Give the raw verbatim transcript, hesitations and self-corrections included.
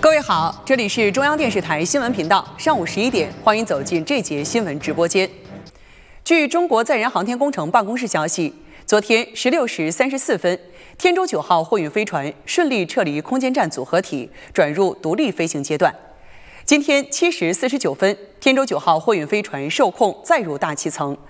各位好，这里是中央电视台新闻频道，上午十一点，欢迎走进这节新闻直播间。据中国载人航天工程办公室消息，昨天十六时三十四分，天舟九号货运飞船顺利撤离空间站组合体，转入独立飞行阶段。今天七时四十九分，天舟九号货运飞船受控载入大气层，